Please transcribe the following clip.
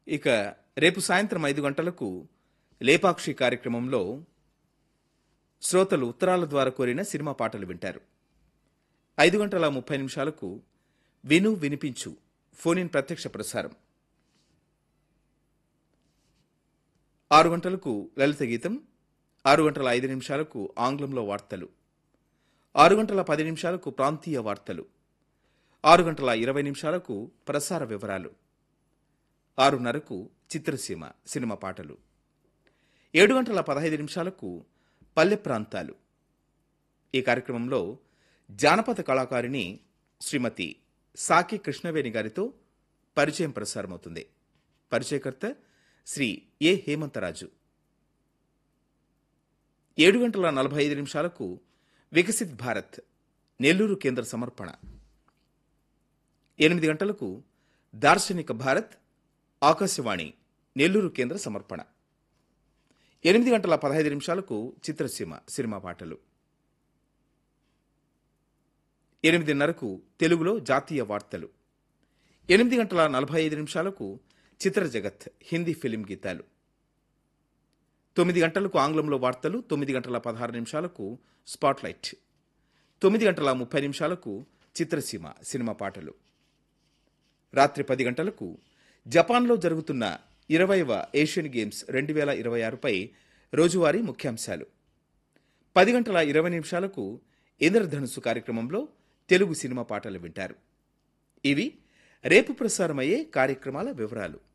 ఇక రేపు సాయంత్రం 5 గంటలకు లేపాక్షి కార్యక్రమంలో శ్రోతలు ఉత్తరాల ద్వారా కోరిన సినిమా పాటలు వింటారు. 5 గంటల 30 నిమిషాలకు విను వినిపించు ఫోన్ ఇన్ ప్రత్యక్ష ప్రసారం. 6 గంటలకు లలిత గీతం, 6 గంటల 5 నిమిషాలకు ఆంగ్లంలో వార్తలు, 6 గంటల 10 నిమిషాలకు ప్రాంతీయ వార్తలు, 6 గంటల 20 నిమిషాలకు ప్రసార వివరాలు, 6:30కు చిత్రసీమ సినిమా పాటలు, 7 గంటల 15 నిమిషాలకు పల్లె ప్రాంతాలు. ఈ కార్యక్రమంలో జానపద కళాకారిణి శ్రీమతి సాకి కృష్ణవేణి గారితో పరిచయం ప్రసారమవుతుంది. పరిచయకర్త శ్రీ ఏ హేమంతరాజు. 7 గంటల 45 నిమిషాలకు వికసిత్ భారత్ నెల్లూరు కేంద్ర సమర్పణ. 8 గంటలకు దార్శనిక భారత్ ఆకాశవాణి నెల్లూరు కేంద్ర సమర్పణ. 8 గంటల 15 నిమిషాలకు చిత్రసీమ సినిమా పాటలు. 8:30కు తెలుగులో జాతీయ వార్తలు. 8 గంటల 45 నిమిషాలకు చిత్ర జగత్ హిందీ ఫిలిం గీతాలు. 9 గంటలకు ఆంగ్లంలో వార్తలు. 9 గంటల 16 నిమిషాలకు స్పాట్లైట్. 9 గంటల 30 నిమిషాలకు చిత్రసీమ సినిమా పాటలు. రాత్రి 10 గంటలకు జపాన్లో జరుగుతున్న 20వ ఏషియన్ గేమ్స్ 2026పై రోజువారీ ముఖ్యాంశాలు. 10 గంటల 20 నిమిషాలకు ఇంద్రధనుస్సు కార్యక్రమంలో తెలుగు సినిమా పాటలు వింటారు. ఇవి రేపు ప్రసారమయ్యే కార్యక్రమాల వివరాలు.